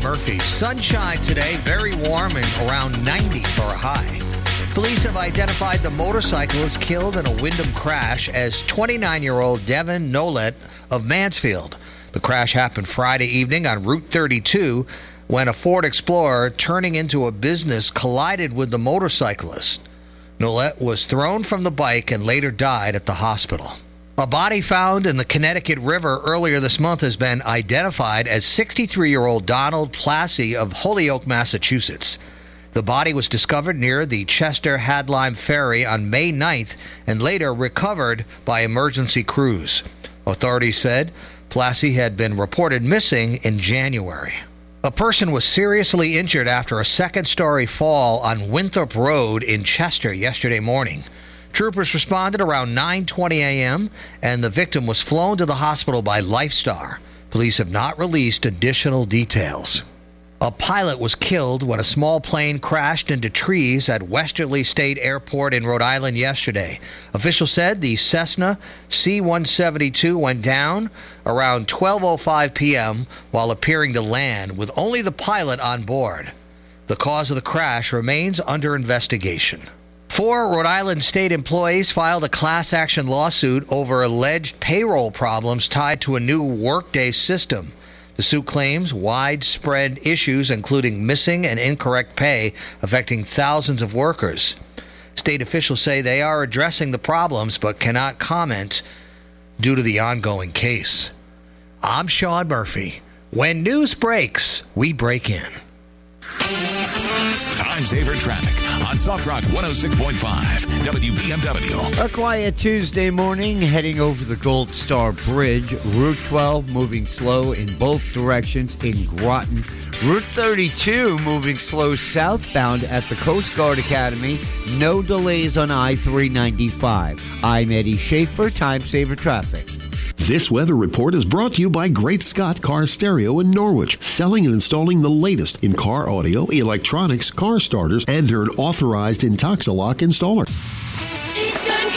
Murphy. Sunshine today, very warm and around 90 for a high. Police have identified the motorcyclist killed in a Wyndham crash as 29-year-old Devin Nolet of Mansfield. The crash happened Friday evening on Route 32 when a Ford Explorer turning into a business collided with the motorcyclist. Nolet was thrown from the bike and later died at the hospital. A body found in the Connecticut River earlier this month has been identified as 63-year-old Donald Plassey of Holyoke, Massachusetts. The body was discovered near the Chester Hadlime Ferry on May 9th and later recovered by emergency crews. Authorities said Plassey had been reported missing in January. A person was seriously injured after a second-story fall on Winthrop Road in Chester yesterday morning. Troopers responded around 9:20 a.m., and the victim was flown to the hospital by Lifestar. Police have not released additional details. A pilot was killed when a small plane crashed into trees at Westerly State Airport in Rhode Island yesterday. Officials said the Cessna C-172 went down around 12:05 p.m. while appearing to land with only the pilot on board. The cause of the crash remains under investigation. 4 Rhode Island state employees filed a class action lawsuit over alleged payroll problems tied to a new Workday system. The suit claims widespread issues, including missing and incorrect pay, affecting thousands of workers. State officials say they are addressing the problems but cannot comment due to the ongoing case. I'm Sean Murphy. When news breaks, we break in. Time saver traffic on Soft Rock 106.5 WBMW. A quiet Tuesday morning heading over the Gold Star Bridge. Route 12 moving slow in both directions in Groton. Route 32 moving slow southbound at the Coast Guard Academy. No delays on I-395. I'm Eddie Schaefer, Time Saver Traffic. This weather report is brought to you by Great Scott Car Stereo in Norwich, selling and installing the latest in car audio, electronics, car starters, and they're an authorized Intoxilock installer. Eastern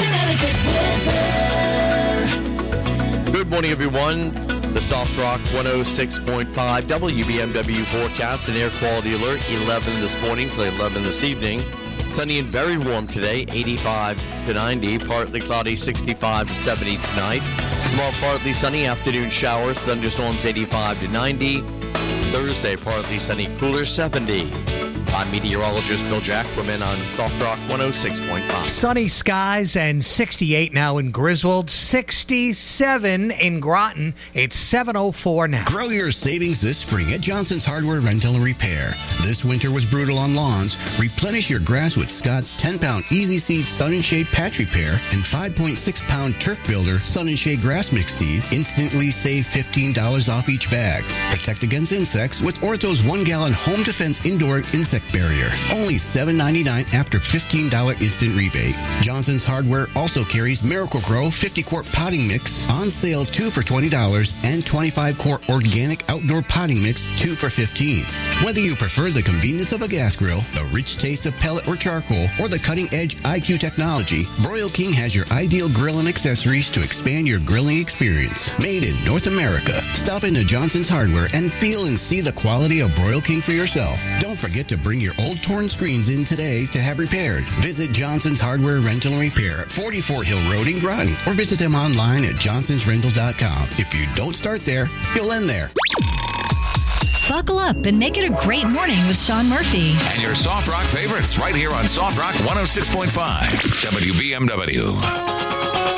Connecticut weather. Good morning, everyone. The Soft Rock 106.5 WBMW forecast, an air quality alert, 11 this morning till 11 this evening. Sunny and very warm today, 85 to 90. Partly cloudy, 65 to 70 tonight. Tomorrow, partly sunny, afternoon showers, thunderstorms, 85 to 90. Thursday, partly sunny, cooler, 70. I'm meteorologist Bill Jackman on Soft Rock 106.5. Sunny skies and 68 now in Griswold, 67 in Groton. It's 7:04 now. Grow your savings this spring at Johnson's Hardware Rental and Repair. This winter was brutal on lawns. Replenish your grass with Scott's 10-pound Easy Seed Sun and Shade Patch Repair and 5.6-pound Turf Builder Sun and Shade Grass Mix Seed. Instantly save $15 off each bag. Protect against insects with Ortho's 1-gallon Home Defense Indoor Insect Barrier. Only $7.99 after $15 instant rebate. Johnson's Hardware also carries Miracle-Gro 50-quart potting mix on sale 2 for $20 and 25-quart organic outdoor potting mix 2 for $15. Whether you prefer the convenience of a gas grill, the rich taste of pellet or charcoal, or the cutting-edge IQ technology, Broil King has your ideal grill and accessories to expand your grilling experience. Made in North America. Stop into Johnson's Hardware and feel and see the quality of Broil King for yourself. Don't forget to bring your old torn screens in today to have repaired. Visit Johnson's Hardware Rental and Repair at 44 Hill Road in Groton, or visit them online at johnsonsrental.com. If you don't start there, you'll end there. Buckle up and make it a great morning with Sean Murphy. And your Soft Rock favorites right here on Soft Rock 106.5 WBMW.